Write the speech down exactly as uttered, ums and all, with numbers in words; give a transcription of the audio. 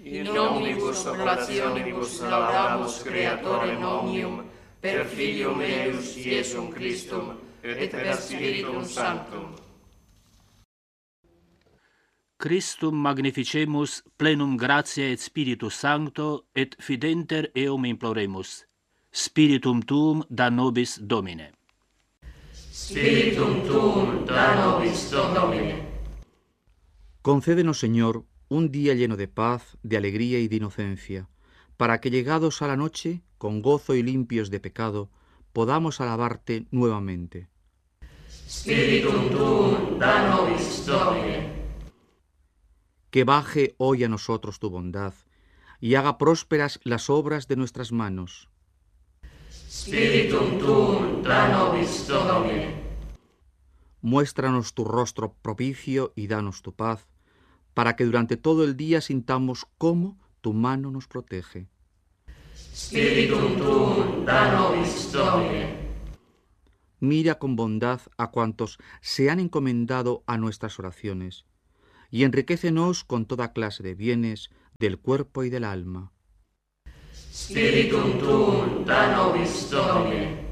in omnibus oblationibus laudamus Creatorem omnium, per Filium eius Iesum Christum, et per Spiritum Sanctum. Christum magnificemus plenum gratiae et Spiritus Sancto, et fidenter eum imploremus. Spiritum tuum da nobis Domine. Spiritum tuum da nobis Domine. Concédenos, Señor, un día lleno de paz, de alegría y de inocencia, para que llegados a la noche, con gozo y limpios de pecado, podamos alabarte nuevamente. Spiritum tuum da nobis Domine. Que baje hoy a nosotros tu bondad, y haga prósperas las obras de nuestras manos. Spiritum tuum da nobis Domine. Muéstranos tu rostro propicio y danos tu paz, para que durante todo el día sintamos cómo tu mano nos protege. Spiritum tuum da nobis Domine. Mira con bondad a cuantos se han encomendado a nuestras oraciones, y enriquécenos con toda clase de bienes del cuerpo y del alma. Spiritum tuum da nobis Domine.